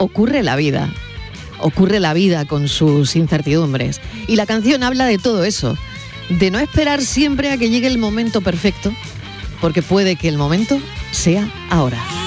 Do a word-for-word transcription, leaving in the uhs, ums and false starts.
ocurre la vida. Ocurre la vida con sus incertidumbres. Y la canción habla de todo eso, de no esperar siempre a que llegue el momento perfecto, porque puede que el momento sea ahora.